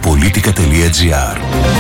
Politica.gr.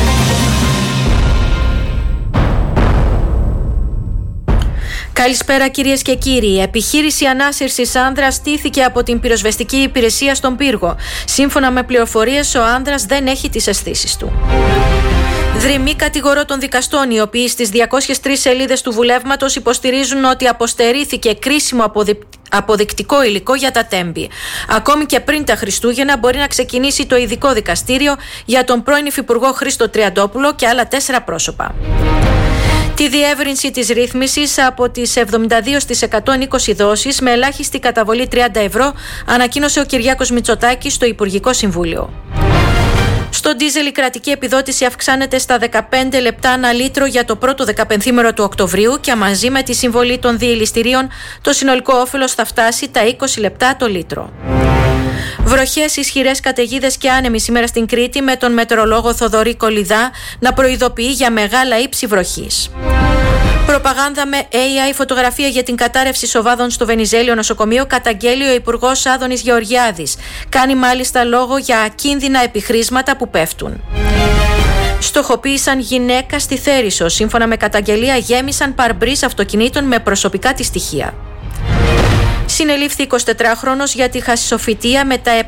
Καλησπέρα κυρίες και κύριοι. Η επιχείρηση ανάσυρσης άνδρας στήθηκε από την πυροσβεστική υπηρεσία στον Πύργο. Σύμφωνα με πληροφορίες, ο άνδρας δεν έχει τις αισθήσεις του. Δρυμμή κατηγορώ των δικαστών, οι οποίοι στις 203 σελίδες του βουλεύματος υποστηρίζουν ότι αποστερήθηκε κρίσιμο αποδεικτικό υλικό για τα Τέμπη. Ακόμη και πριν τα Χριστούγεννα μπορεί να ξεκινήσει το ειδικό δικαστήριο για τον πρώην υφυπουργό Χρήστο Τριαντόπουλο και άλλα 4 πρόσωπα. Τη διεύρυνση της ρύθμισης από τις 72 στις 120 δόσεις με ελάχιστη καταβολή 30 ευρώ ανακοίνωσε ο Κυριάκος Μητσοτάκης στο Υπουργικό Συμβούλιο. Στο ντίζελ η κρατική επιδότηση αυξάνεται στα 15 λεπτά ανά λίτρο για το πρώτο 15ήμερο του Οκτωβρίου και μαζί με τη συμβολή των διελιστηρίων το συνολικό όφελος θα φτάσει τα 20 λεπτά το λίτρο. Βροχές, ισχυρές καταιγίδες και άνεμη σήμερα στην Κρήτη, με τον μετεωρολόγο Θοδωρή Κολιδά να προειδοποιεί για μεγάλα ύψη βροχής. Προπαγάνδα με AI, φωτογραφία για την κατάρρευση σοβάδων στο Βενιζέλιο νοσοκομείο, καταγγέλει ο Υπουργός Άδωνης Γεωργιάδης. Κάνει μάλιστα λόγο για ακίνδυνα επιχρήσματα που πέφτουν. Στοχοποίησαν γυναίκα στη Θέρισο. Σύμφωνα με καταγγελία, γέμισαν παρμπρίζ αυτοκινήτων με προσωπικά της στοιχεία. Συνελήφθη 24χρονος για τη χασισοφυτεία με τα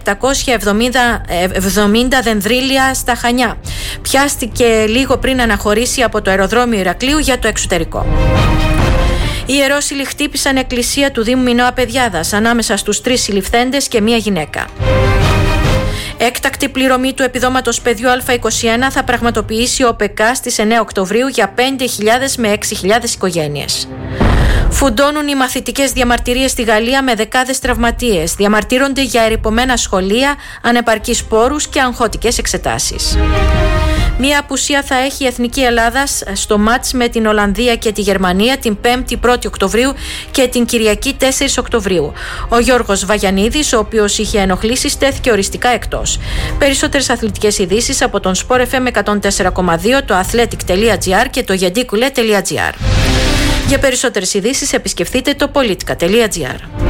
770 δενδρίλια στα Χανιά. Πιάστηκε λίγο πριν αναχωρήσει από το αεροδρόμιο Ηρακλείου για το εξωτερικό. Οι ιερόσυλοι χτύπησαν εκκλησία του Δήμου Μινώα Παιδιάδας, ανάμεσα στους 3 συλληφθέντες και 1 γυναίκα. Έκτακτη πληρωμή του επιδόματος παιδιού Α21 θα πραγματοποιήσει ο ΠΚ στις 9 Οκτωβρίου για 5.000 με 6.000 οικογένειες. Φουντώνουν οι μαθητικές διαμαρτυρίες στη Γαλλία με δεκάδες τραυματίες. Διαμαρτύρονται για ερειπωμένα σχολεία, ανεπαρκείς πόρους και αγχώτικες εξετάσεις. Μία απουσία θα έχει η Εθνική Ελλάδα στο μάτς με την Ολλανδία και τη Γερμανία την 5η 1η Οκτωβρίου και την Κυριακή 4 Οκτωβρίου. Ο Γιώργος Βαγιανίδης, ο οποίος είχε ενοχλήσεις, τέθηκε οριστικά εκτός. Περισσότερες αθλητικές ειδήσεις από τον Sport FM 104,2, το athletic.gr και το yendikule.gr. Για περισσότερες ειδήσεις επισκεφτείτε το politica.gr.